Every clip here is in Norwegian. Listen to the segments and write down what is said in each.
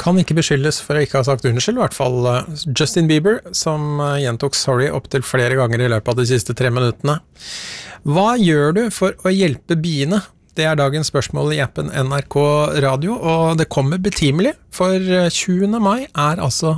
kan ikke beskyldes for å ikke ha sagt unnskyld, I hvert fall Justin Bieber, som gjentok sorry opp til flere ganger I løpet av de siste 3 minuttene. Hva gjør du for å hjelpe biene? Det dagens spørsmål I appen NRK Radio, og det kommer betimelig, for 20. mai altså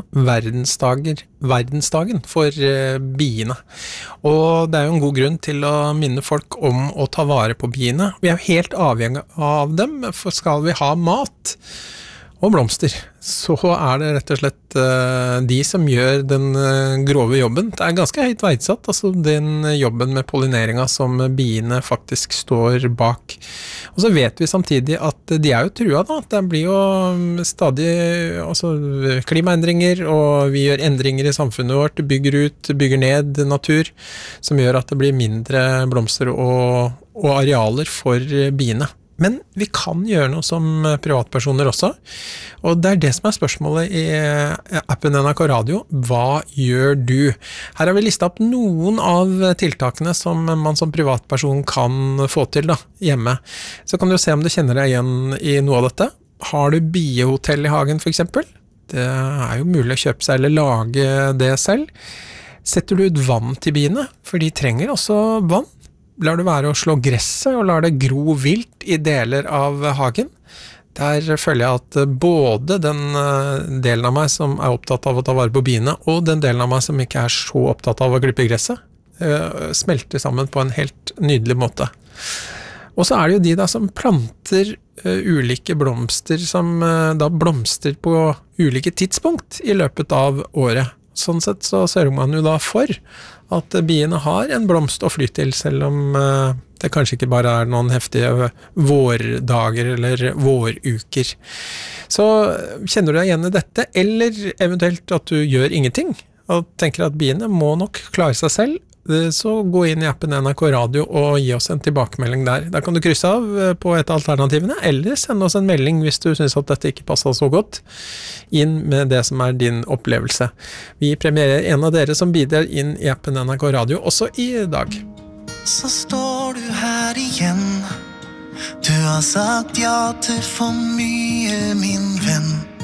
verdensdagen for biene. Og det jo en god grunn til å minne folk om å ta vare på biene. Vi jo helt avhengig av dem, for skal vi ha mat og blomster, så det rett og slett de som gjør den grove jobben. Det ganske høyt verdsatt, altså den jobben med pollineringa som biene faktisk står bak. Og så vet vi samtidig at de jo trua da, at det blir jo stadig klimaendringer, og vi gjør endringer I samfunnet vårt, bygger ut, bygger ned natur, som gjør at det blir mindre blomster og arealer for biene. Men vi kan gjøre noe som privatpersoner også, og det det som spørsmålet I appen NRK Radio. Hva gjør du? Her har vi listet opp noen av tiltakene som man som privatperson kan få til da, hjemme. Så kan du se om du kjenner deg igjen I noe av dette. Har du biehotell I hagen for eksempel? Det jo mulig å kjøpe seg eller lage det selv. Setter du ut vann til biene? For de trenger også vann. Lar du være å slå gresset og lar det gro vilt I deler av hagen. Der føler jeg at både den delen av meg som opptatt av å ta vare på biene, og den delen av meg som ikke så opptatt av å klippe gresset, smelter sammen på en helt nydelig måte. Og så det jo de da som planter ulike blomster som da blomstrer på ulike tidspunkt I løpet av året. Sånn sett så ser man jo da for at biene har en blomst å fly til, selv om det kanskje ikke bare noen heftige vårdager eller våruker. Så kjenner du deg igjen I dette, eller eventuelt at du gjør ingenting, og tenker at biene må nok klare seg selv, så gå inn I appen NRK Radio og gi oss en tilbakemelding der. Der kan du krysse av på et av alternativene, eller sende oss en melding hvis du synes at dette ikke passer så godt, inn med det som din opplevelse. Vi premierer en av dere som bidrar inn I appen NRK Radio, også I dag. Så står du her igjen. Du har sagt ja til for mye, min venn.